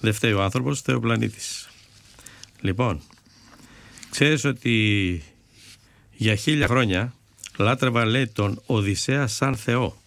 Δεν φταίει ο άνθρωπος, φταίει ο πλανήτης. Λοιπόν, ξέρεις ότι για 1000 χρόνια λάτρευαν, λέει, τον Οδυσσέα σαν Θεό.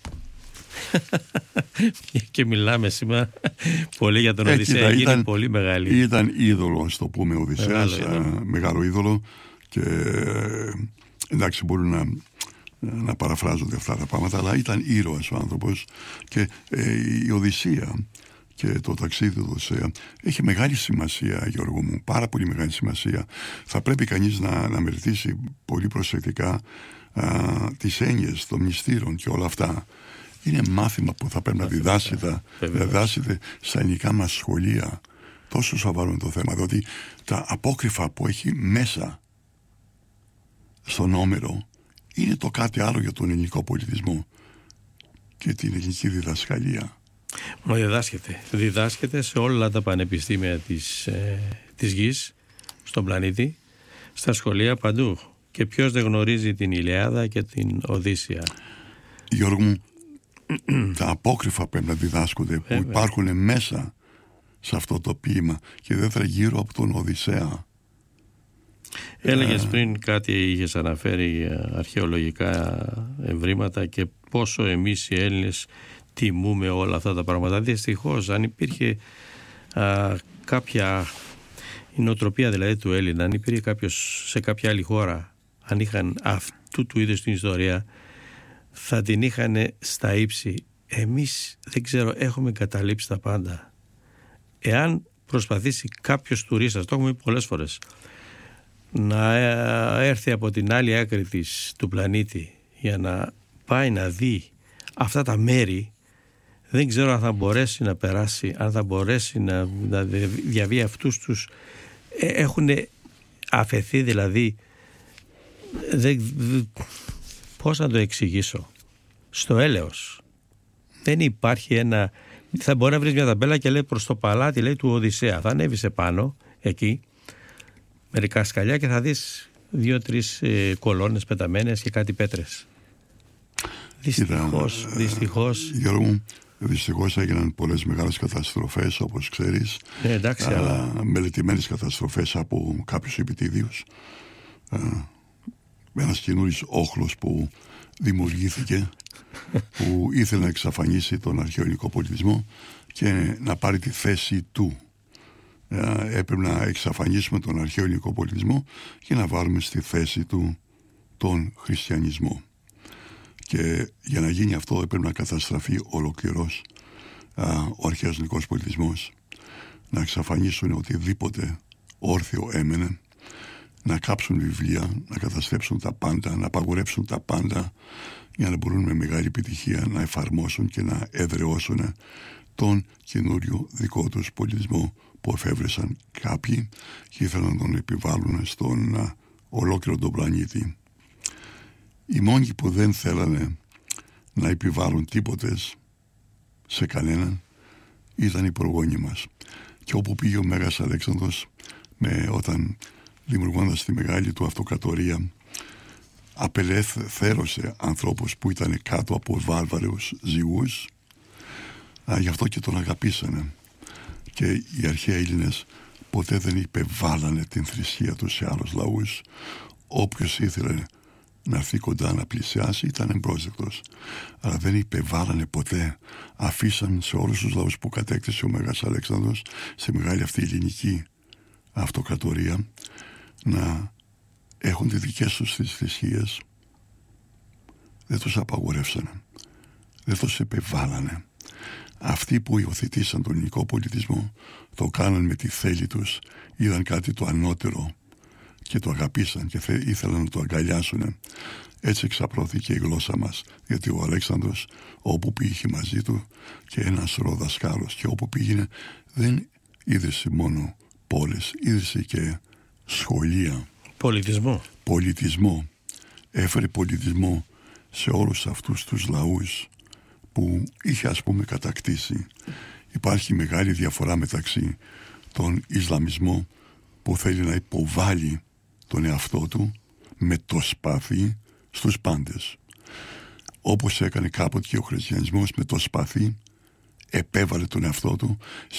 Και μιλάμε σήμερα πολύ για τον Οδυσσέα. Έγινε πολύ μεγάλη. Ήταν είδωλο, στο πούμε, ο Οδυσσέας, μεγάλο είδωλο. Και εντάξει, μπορούν να παραφράζονται αυτά τα πράγματα, αλλά ήταν ήρωας ο άνθρωπος. Και η Οδυσσία και το ταξίδι του Οδυσσέα έχει μεγάλη σημασία, Γιώργο μου, πάρα πολύ μεγάλη σημασία. Θα πρέπει κανείς να μελετήσει πολύ προσεκτικά τις έννοιες των μυστήρων και όλα αυτά. Είναι μάθημα που θα πρέπει να διδάσετε στα ελληνικά μας σχολεία. Τόσο σοβαρό είναι το θέμα, διότι τα απόκριφα που έχει μέσα στον Όμηρο είναι το κάτι άλλο για τον ελληνικό πολιτισμό και την ελληνική διδασκαλία. Μα διδάσκεται σε όλα τα πανεπιστήμια της γης, στον πλανήτη, στα σχολεία, παντού. Και ποιος δεν γνωρίζει την Ηλιάδα και την Οδύσσεια? Γιώργο μου, τα απόκριφα πρέπει να διδάσκονται, που υπάρχουν μέσα σε αυτό το ποίημα και δεύτερα γύρω από τον Οδυσσέα. Έλεγες πριν κάτι, είχες αναφέρει αρχαιολογικά ευρήματα και πόσο εμείς οι Έλληνες τιμούμε όλα αυτά τα πράγματα. Δυστυχώς, αν υπήρχε κάποια η νοοτροπία δηλαδή του Έλληνα, αν υπήρχε κάποιος σε κάποια άλλη χώρα, αν είχαν αυτού του είδους την ιστορία, θα την είχαν στα ύψη. Εμείς, δεν ξέρω, έχουμε καταλήψει τα πάντα. Εάν προσπαθήσει κάποιος τουρίστας, το έχουμε πει πολλές φορές, να έρθει από την άλλη άκρη του πλανήτη για να πάει να δει αυτά τα μέρη, δεν ξέρω αν θα μπορέσει να περάσει, αν θα μπορέσει να διαβεί αυτούς τους. Έχουν αφαιθεί δηλαδή, πώς να το εξηγήσω, στο έλεος. Δεν υπάρχει ένα. Θα μπορεί να βρεις μια ταμπέλα και λέει προς το παλάτι, λέει, του Οδυσσέα. Θα ανέβεις επάνω εκεί, μερικά σκαλιά, και θα δεις 2-3 κολόνες πεταμένες και κάτι πέτρες. Δυστυχώς. Γιώργο μου, δυστυχώς έγιναν πολλές μεγάλες καταστροφές, όπως ξέρεις. Εντάξει, αλλά μελετημένες καταστροφές από κάποιους επιτίδιους. Ένας καινούριος όχλος που δημιουργήθηκε, που ήθελε να εξαφανίσει τον αρχαιοελληνικό πολιτισμό και να πάρει τη θέση του. Έπρεπε να εξαφανίσουμε τον αρχαιοελληνικό πολιτισμό και να βάλουμε στη θέση του τον χριστιανισμό. Και για να γίνει αυτό έπρεπε να καταστραφεί ολοκληρώς ο αρχαίος ελληνικός πολιτισμός, να εξαφανίσουν οτιδήποτε όρθιο έμενε, να κάψουν βιβλία, να καταστρέψουν τα πάντα, να απαγορέψουν τα πάντα, για να μπορούν με μεγάλη επιτυχία να εφαρμόσουν και να εδραιώσουν τον καινούριο δικό τους πολιτισμό που εφεύρεσαν κάποιοι και ήθελαν να τον επιβάλλουν στον ολόκληρο τον πλανήτη. Οι μόνοι που δεν θέλανε να επιβάλλουν τίποτε σε κανέναν ήταν οι προγόνοι μας. Και όπου πήγε ο Μέγας Αλέξανδρος, όταν δημιουργώντας τη μεγάλη του αυτοκρατορία, απελευθέρωσε ανθρώπους που ήταν κάτω από βάρβαρους ζυγούς, γι' αυτό και τον αγαπήσανε. Και οι αρχαίοι Έλληνες ποτέ δεν υπεβάλλανε την θρησκεία τους σε άλλους λαούς. Όποιος ήθελε να έρθει κοντά, να πλησιάσει, ήταν εμπρόσδεκτος. Αλλά δεν υπεβάλλανε ποτέ. Αφήσαν σε όλους τους λαούς που κατέκτησε ο Μέγας Αλέξανδρος, σε μεγάλη αυτή ελληνική αυτοκρατορία, να έχουν τις δικές τους τις θρησκείες. Δεν τους απαγορεύσανε. Δεν τους υπεβάλλανε. Αυτοί που υιοθετήσαν τον ελληνικό πολιτισμό το κάναν με τη θέλη τους, είδαν κάτι το ανώτερο και το αγαπήσαν και ήθελαν να το αγκαλιάσουν. Έτσι εξαπλώθηκε η γλώσσα μας, γιατί ο Αλέξανδρος όπου πήγε μαζί του και ένας σωρό δασκάλος, και όπου πήγαινε δεν ίδρυσε μόνο πόλεις, ίδρυσε και σχολεία. Πολιτισμό. Έφερε πολιτισμό σε όλους αυτούς τους λαούς που είχε, ας πούμε, κατακτήσει. Υπάρχει μεγάλη διαφορά μεταξύ τον Ισλαμισμό που θέλει να υποβάλει τον εαυτό του με το σπαθί στους πάντες, όπως έκανε κάποτε και ο χριστιανισμός με το σπαθί επέβαλε τον εαυτό του